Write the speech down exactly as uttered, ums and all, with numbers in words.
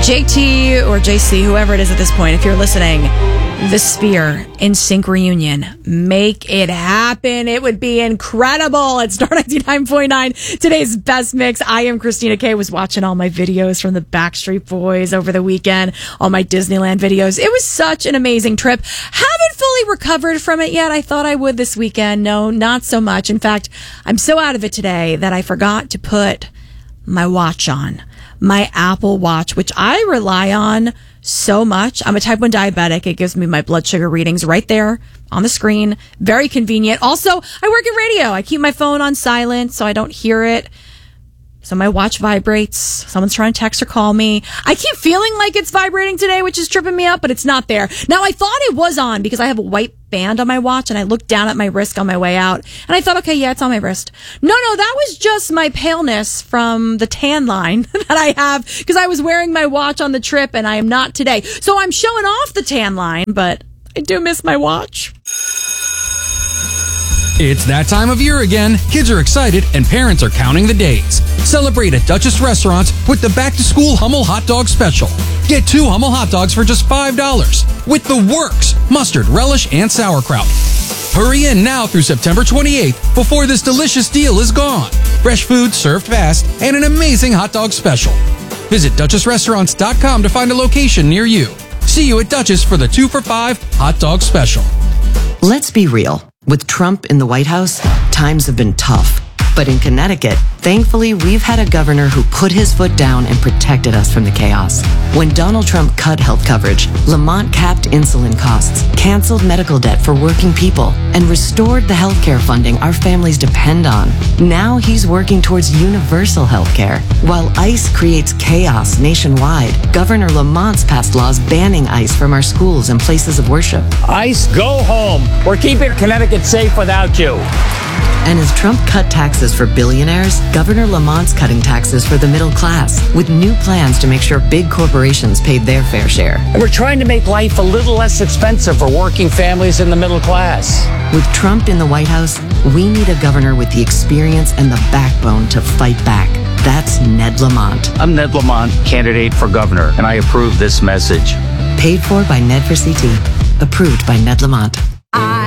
J T or J C, whoever it is at this point, if you're listening, the Sphere N Sync reunion. Make it happen. It would be incredible. It's Star ninety-nine point nine, today's best mix. I am Christina K. Was watching all my videos from the Backstreet Boys over the weekend, all my Disneyland videos. It was such an amazing trip. Haven't fully recovered from it yet. I thought I would this weekend. No, not so much. In fact, I'm so out of it today that I forgot to put my watch on. My Apple Watch, which I rely on so much. I'm a type one diabetic. It gives me my blood sugar readings right there on the screen. Very convenient. Also, I work in radio. I keep my phone on silent so I don't hear it. So my watch vibrates. Someone's trying to text or call me. I keep feeling like it's vibrating today, which is tripping me up, but it's not there. Now, I thought it was on because I have a white band on my watch, and I looked down at my wrist on my way out, and I thought, okay, yeah, it's on my wrist. No, no, that was just my paleness from the tan line that I have because I was wearing my watch on the trip, and I am not today. So I'm showing off the tan line, but I do miss my watch. It's that time of year again. Kids are excited and parents are counting the days. Celebrate at Duchess Restaurants with the back-to-school Hummel Hot Dog Special. Get two Hummel hot dogs for just five dollars with the works, mustard, relish, and sauerkraut. Hurry in now through September twenty-eighth before this delicious deal is gone. Fresh food served fast and an amazing hot dog special. Visit Duchess Restaurants dot com to find a location near you. See you at Duchess for the two for five hot dog special. Let's be real. With Trump in the White House, times have been tough. But in Connecticut, thankfully, we've had a governor who put his foot down and protected us from the chaos. When Donald Trump cut health coverage, Lamont capped insulin costs, canceled medical debt for working people, and restored the healthcare funding our families depend on. Now he's working towards universal healthcare. While ICE creates chaos nationwide, Governor Lamont's passed laws banning ICE from our schools and places of worship. ICE, go home. We're keeping Connecticut safe without you. And as Trump cut taxes for billionaires, Governor Lamont's cutting taxes for the middle class, with new plans to make sure big corporations paid their fair share. And we're trying to make life a little less expensive for working families in the middle class. With Trump in the White House, we need a governor with the experience and the backbone to fight back. That's Ned Lamont. I'm Ned Lamont, candidate for governor, and I approve this message. Paid for by Ned for C T. Approved by Ned Lamont.